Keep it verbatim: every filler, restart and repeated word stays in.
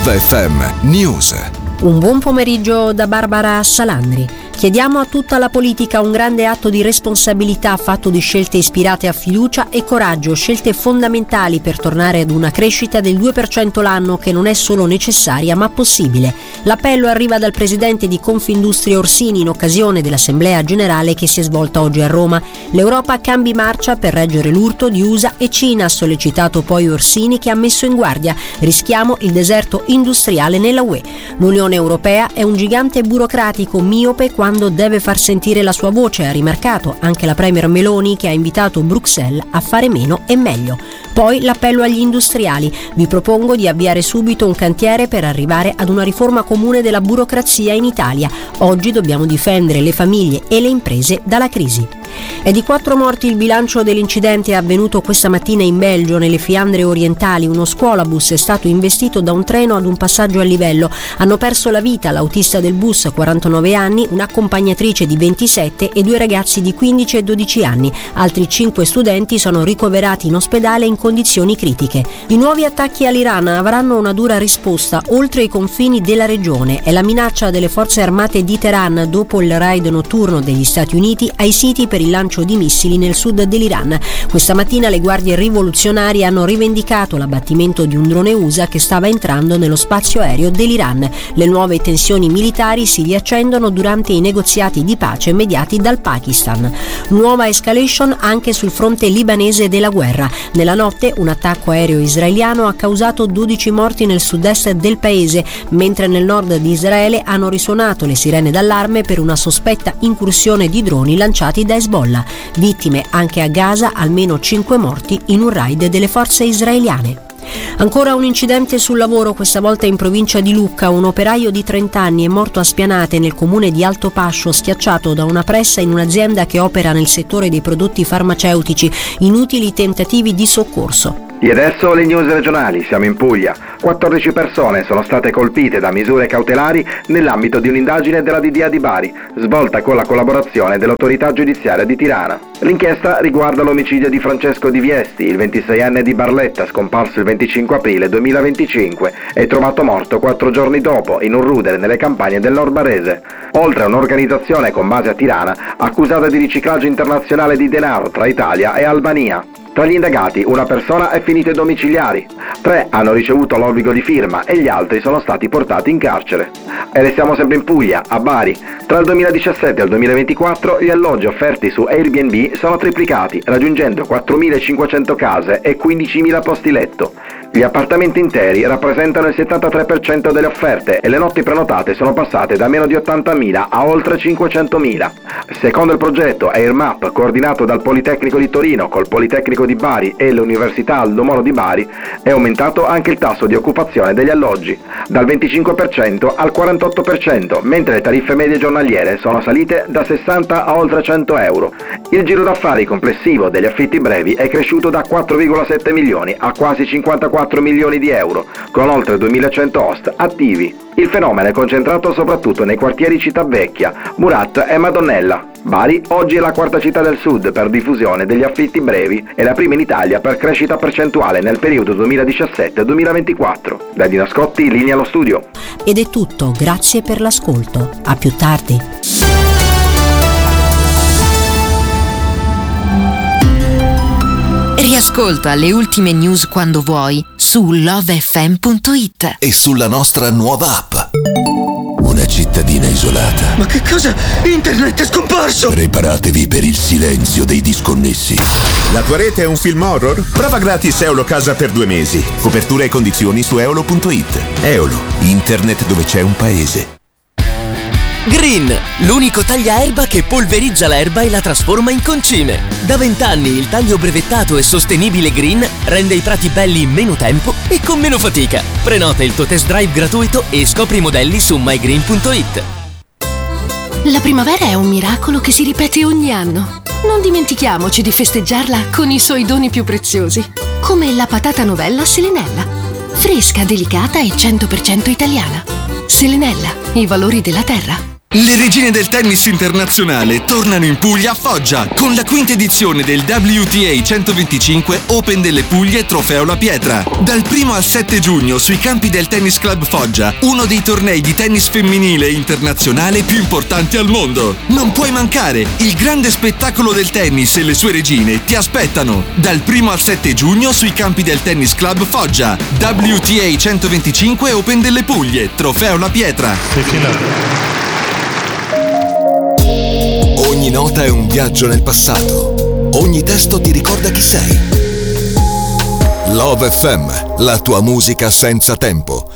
Love F M News. Un buon pomeriggio da Barbara Salandri. Chiediamo a tutta la politica un grande atto di responsabilità fatto di scelte ispirate a fiducia e coraggio, scelte fondamentali per tornare ad una crescita del due per cento l'anno che non è solo necessaria ma possibile. L'appello arriva dal presidente di Confindustria Orsini in occasione dell'Assemblea Generale che si è svolta oggi a Roma. L'Europa cambi marcia per reggere l'urto di U S A e Cina, ha sollecitato poi Orsini, che ha messo in guardia: rischiamo il deserto industriale nella U E. L'Unione Europea è un gigante burocratico miope quando deve far sentire la sua voce, ha rimarcato anche la premier Meloni, che ha invitato Bruxelles a fare meno e meglio. Poi l'appello agli industriali: vi propongo di avviare subito un cantiere per arrivare ad una riforma comune della burocrazia in Italia. Oggi dobbiamo difendere le famiglie e le imprese dalla crisi. È di quattro morti il bilancio dell'incidente avvenuto questa mattina in Belgio, nelle Fiandre orientali. Uno scuolabus è stato investito da un treno ad un passaggio a livello. Hanno perso la vita l'autista del bus, quarantanove anni, un'accompagnatrice di ventisette e due ragazzi di quindici e dodici anni. Altri cinque studenti sono ricoverati in ospedale in condizioni critiche. I nuovi attacchi all'Iran avranno una dura risposta oltre i confini della regione. È la minaccia delle forze armate di Teheran dopo il raid notturno degli Stati Uniti ai siti per il lancio di missili nel sud dell'Iran. Questa mattina le guardie rivoluzionarie hanno rivendicato l'abbattimento di un drone U S A che stava entrando nello spazio aereo dell'Iran. Le nuove tensioni militari si riaccendono durante i negoziati di pace mediati dal Pakistan. Nuova escalation anche sul fronte libanese della guerra. Nella notte un attacco aereo israeliano ha causato dodici morti nel sud-est del paese, mentre nel nord di Israele hanno risuonato le sirene d'allarme per una sospetta incursione di droni lanciati da Hezbollah. Vittime anche a Gaza, almeno cinque morti in un raid delle forze israeliane. Ancora un incidente sul lavoro, questa volta in provincia di Lucca. Un operaio di trenta anni è morto a Spianate, nel comune di Altopascio, schiacciato da una pressa in un'azienda che opera nel settore dei prodotti farmaceutici. Inutili tentativi di soccorso. E adesso le news regionali. Siamo in Puglia. quattordici persone sono state colpite da misure cautelari nell'ambito di un'indagine della D D A di Bari, svolta con la collaborazione dell'autorità giudiziaria di Tirana. L'inchiesta riguarda l'omicidio di Francesco Di Viesti, il ventiseienne di Barletta, scomparso il venticinque aprile duemilaventicinque e trovato morto quattro giorni dopo in un rudere nelle campagne del Nord Barese. Oltre a un'organizzazione con base a Tirana, accusata di riciclaggio internazionale di denaro tra Italia e Albania. Tra gli indagati una persona è finita ai domiciliari, tre hanno ricevuto l'obbligo di firma e gli altri sono stati portati in carcere. E restiamo sempre in Puglia, a Bari. Tra il duemiladiciassette e il duemilaventiquattro gli alloggi offerti su Airbnb sono triplicati, raggiungendo quattromilacinquecento case e quindicimila posti letto. Gli appartamenti interi rappresentano il settantatré per cento delle offerte e le notti prenotate sono passate da meno di ottantamila a oltre cinquecentomila. Secondo il progetto AirMap, coordinato dal Politecnico di Torino col Politecnico di Bari e l'Università Aldo Moro di Bari, è aumentato anche il tasso di occupazione degli alloggi, dal venticinque per cento al quarantotto per cento, mentre le tariffe medie giornaliere sono salite da sessanta a oltre cento euro. Il giro d'affari complessivo degli affitti brevi è cresciuto da quattro virgola sette milioni a quasi cinquantaquattro milioni di euro, con oltre duemilacento host attivi. Il fenomeno è concentrato soprattutto nei quartieri Città Vecchia, Murat e Madonnella. Bari oggi è la quarta città del sud per diffusione degli affitti brevi e la prima in Italia per crescita percentuale nel periodo duemiladiciassette duemilaventiquattro. Da Dino Scotti, linea allo studio. Ed è tutto, grazie per l'ascolto. A più tardi. Riascolta le ultime news quando vuoi su love f m punto it e sulla nostra nuova app. Una cittadina isolata. Ma che cosa? Internet è scomparso! Preparatevi per il silenzio dei disconnessi. La tua rete è un film horror? Prova gratis Eolo Casa per due mesi. Copertura e condizioni su eolo punto it. Eolo, internet dove c'è un paese. Green, l'unico tagliaerba che polverizza l'erba e la trasforma in concime. Da vent'anni il taglio brevettato e sostenibile Green rende i prati belli in meno tempo e con meno fatica. Prenota il tuo test drive gratuito e scopri i modelli su my green punto it. La primavera è un miracolo che si ripete ogni anno. Non dimentichiamoci di festeggiarla con i suoi doni più preziosi, come la patata novella Selenella. Fresca, delicata e cento per cento italiana. Selenella, i valori della terra. Le regine del tennis internazionale tornano in Puglia a Foggia con la quinta edizione del W T A centoventicinque Open delle Puglie Trofeo La Pietra. Dal primo al sette giugno sui campi del Tennis Club Foggia, uno dei tornei di tennis femminile internazionale più importanti al mondo. Non puoi mancare, il grande spettacolo del tennis e le sue regine ti aspettano. Dal primo al sette giugno sui campi del Tennis Club Foggia. W T A centoventicinque Open delle Puglie Trofeo La Pietra. Ogni nota è un viaggio nel passato. Ogni testo ti ricorda chi sei. Love F M, la tua musica senza tempo.